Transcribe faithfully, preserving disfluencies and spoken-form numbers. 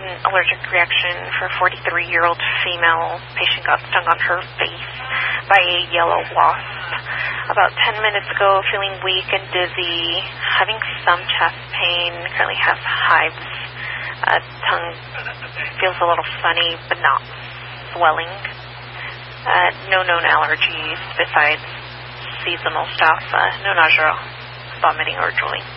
sudden allergic reaction for a forty-three-year-old female. Patient got stung on her face by a yellow wasp. About ten minutes ago, feeling weak and dizzy, having some chest pain, currently has hives. Uh, tongue feels a little funny, but not swelling. Uh, no known allergies besides seasonal stuff. Uh, no nausea, vomiting, or drooling.